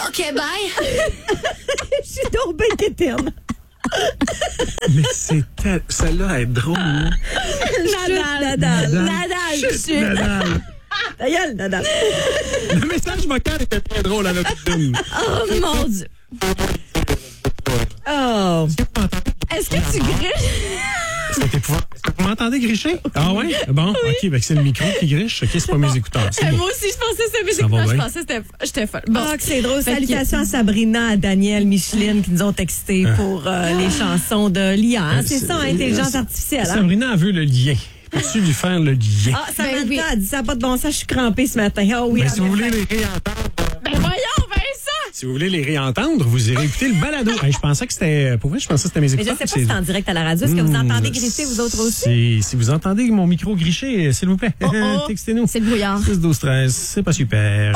OK, bye. Je suis donc bien quétaine. Mais celle-là, elle est drôle. Hein? Nadal. Chut, Nadal. Ta gueule, Nadal. Le message vocal était très drôle à l'origine. Oh, mon Dieu. Oh. Est-ce que tu griches? C'est épouvantable. Est-ce que vous m'entendez gricher? Ah ouais? Bon, OK, ben c'est le micro qui griche. OK, c'est pas mes écouteurs. C'est bon. Moi aussi, je pensais que c'était mes Ça va écouteurs. Je bien? pensais que j'étais folle. Bon. Ah, que c'est drôle. Fait que- Salutations à Sabrina, à Daniel, Micheline qui nous ont texté pour les chansons de l'IA. Hein? C'est ça, intelligence artificielle. Hein? Sabrina a vu le lien. Peux-tu lui faire le lien? Ah, Samantha Ben oui. a dit ça n'a pas de bon sens, je suis crampée ce matin. Ah oui, Ben, en si vous effet. voulez les réentendre, Ben voyons, Vincent! si vous voulez les réentendre, vous irez écouter le balado. Hey, je pensais que c'était, pour vrai, je pensais que c'était mes Mais je écouteurs. sais pas si c'est en direct à la radio. Est-ce que vous entendez grisser, vous autres aussi? Si vous entendez mon micro gricher, s'il vous plaît, textez-nous. C'est le brouillard. 6, 12, 13, c'est pas super.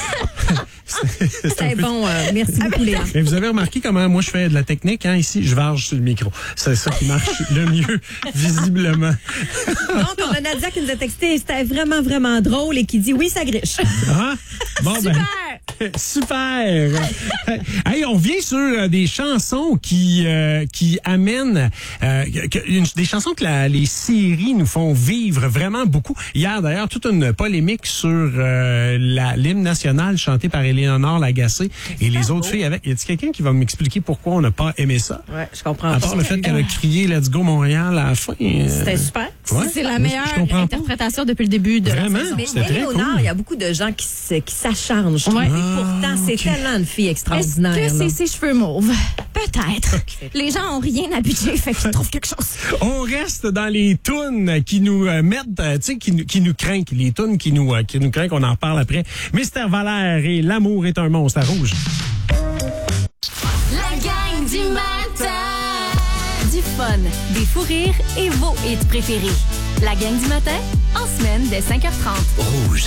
C'est bon. Merci beaucoup, Léa. Mais vous avez remarqué comment moi je fais de la technique, hein, ici, je varge sur le micro. C'est ça qui marche le mieux, visiblement. Donc, on a Nadia qui nous a texté. C'était vraiment, vraiment drôle et qui dit oui, ça griche. Ah, bon, ben, super! Hey, on vient sur des chansons qui amènent des chansons que les séries nous font vivre vraiment beaucoup. Hier, d'ailleurs, toute une polémique sur l'hymne national chanté par Éléonore Lagacé et les autres filles avec. Y a-t-il quelqu'un qui va m'expliquer pourquoi on n'a pas aimé ça? Ouais, je comprends À part le fait qu'elle a crié Let's Go Montréal à la fin. C'était super. Ouais. C'est la Moi, meilleure je comprends pas. interprétation depuis le début de Vraiment? la saison. Mais C'était très Éléonore, cool. il y a beaucoup de gens qui s'acharnent, je trouve. Ouais. Et pourtant, c'est tellement une fille Est-ce extraordinaire. que là. c'est ses cheveux mauves? Peut-être. Les gens ont rien habitué, fait qu'ils trouvent quelque chose. On reste dans les tunes qui nous mettent, tu sais, qui nous craignent, les tunes qui nous craignent, on en parle après. Mystère Valère et L'amour est un monstre à rouge. La gang du matin. Du fun, des fous rires et vos hits préférés. La gang du matin, en semaine dès 5h30. Rouge.